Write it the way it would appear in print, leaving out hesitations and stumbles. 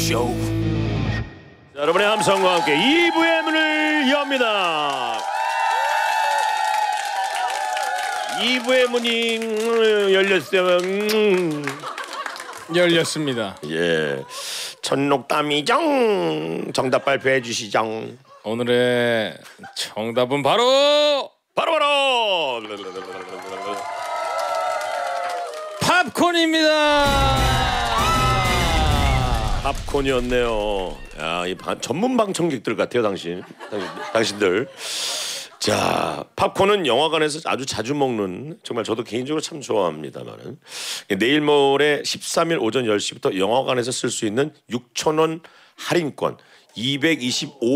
쇼. 자, 여러분의 함성과 함께 2부의 문을 엽니다. 2부의 문이 열렸어요. 열렸습니다. 예, 천록담이정 정답 발표해 주시죠. 오늘의 정답은 바로 팝콘입니다. 팝콘이었네요. 야, 이 전문 방청객들 같아요, 당신들. 자, 팝콘은 영화관에서 아주 자주 먹는, 정말 저도 개인적으로 참 좋아합니다만은, 내일 모레 13일 오전 10시부터 영화관에서 쓸 수 있는 6,000원 할인권 225